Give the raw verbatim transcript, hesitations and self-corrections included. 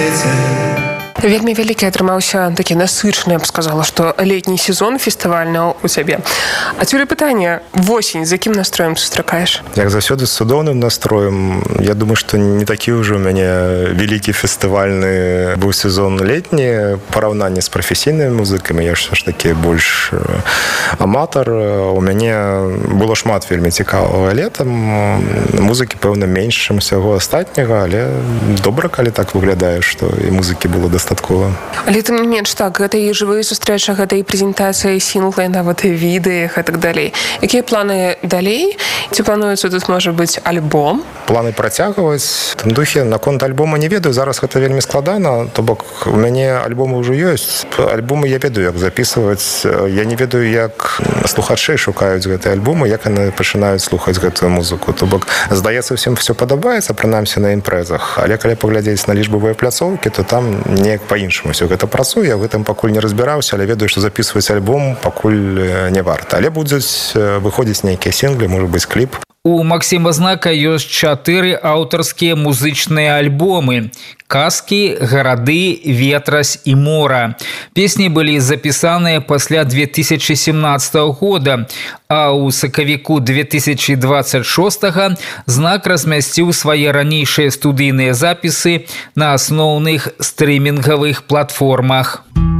свеце. Вельмі вялікі атрымаўся такі насычаны, я б сказала, што летні сезон фестывальны у цябе. А цюля пытанне, восень, з якім настроем сустракаеш? Як заўсёды з цудоўным настроем. Я думаю, што не такі ўжо ў мяне вялікі фестывальны быў сезон летні. Параўнанне з прафесійнымі музыкамі, я ж такі больш аматар. У мяне было шмат вельмі цікавага летам. Музыкі, пэўна, менш, чым усяго астатняга, але добра, калі так выглядае, што і музыкі было дастаткова. Але тым не менш, так, гэта і жывыя сустрэчы, гэта і прэзентацыя, і сінглы, нават і відэа, і так далей. Якія планы далей? Ці плануецца тут, можа быць, альбом? Планы працягваць. В тым духе, наконт альбома не ведаю, зараз гэта вельмі складана, то бок у мяне альбомы ўжо ёсць. Альбомы я ведаю, як запісваць. Я не ведаю, як слухачы шукаюць гэтыя альбомы, як яны пачынаюць слухаць гэтую музыку. То бок, здаецца, всім все падабаецца, прынамсі на імпрэзах. Але калі паглядзець на лічбавыя пляцоўкі, то там неяк па-іншаму ўсё гэта працуе. Я гэтым пакуль не разбіраўся, але ведаю, што запісваць альбом пакуль не варта. Але будуць выходзіць нейкія сінглы, можа быць, кліп. У Максіма Знака ёсць чатыры аўтарскія музычныя альбомы: «Казкі», «Гарады», «Ветразь» і «Мора». Песні былі запісаныя пасля две тысячи семнадцатого года, а ў сакавіку две тысячи двадцать шостого Знак размясціў свае ранейшыя студыйныя запісы на асноўных стрымінгавых платформах.